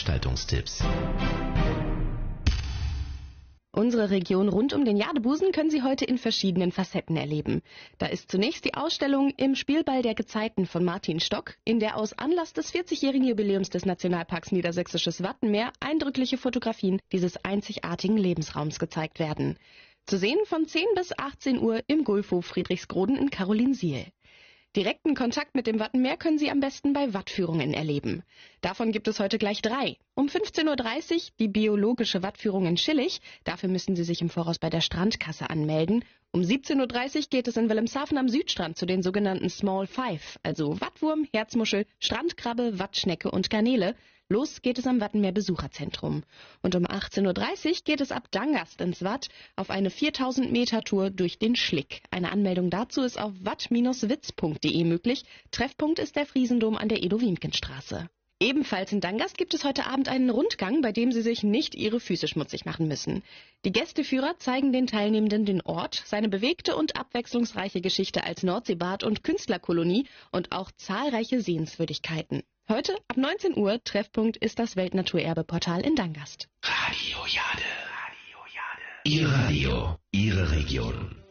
Veranstaltungstipps. Unsere Region rund um den Jadebusen können Sie heute in verschiedenen Facetten erleben. Da ist zunächst die Ausstellung Im Spielball der Gezeiten von Martin Stock, in der aus Anlass des 40-jährigen Jubiläums des Nationalparks Niedersächsisches Wattenmeer eindrückliche Fotografien dieses einzigartigen Lebensraums gezeigt werden. Zu sehen von 10 bis 18 Uhr im Gulfhof Friedrichsgroden in Karolinsiel. Direkten Kontakt mit dem Wattenmeer können Sie am besten bei Wattführungen erleben. Davon gibt es heute gleich 3. Um 15:30 Uhr die biologische Wattführung in Schillig. Dafür müssen Sie sich im Voraus bei der Strandkasse anmelden. Um 17:30 Uhr geht es in Wilhelmshaven am Südstrand zu den sogenannten Small Five, also Wattwurm, Herzmuschel, Strandkrabbe, Wattschnecke und Garnele. Los geht es am Wattenmeer Besucherzentrum. Und um 18:30 Uhr geht es ab Dangast ins Watt auf eine 4000 Meter Tour durch den Schlick. Eine Anmeldung dazu ist auf watt-witz.de möglich. Treffpunkt ist der Friesendom an der Edo-Wiemken-Straße. Ebenfalls in Dangast gibt es heute Abend einen Rundgang, bei dem Sie sich nicht Ihre Füße schmutzig machen müssen. Die Gästeführer zeigen den Teilnehmenden den Ort, seine bewegte und abwechslungsreiche Geschichte als Nordseebad und Künstlerkolonie und auch zahlreiche Sehenswürdigkeiten. Heute ab 19 Uhr Treffpunkt ist das Weltnaturerbe-Portal in Dangast. Radio Jade. Ihr Radio, Ihre Region.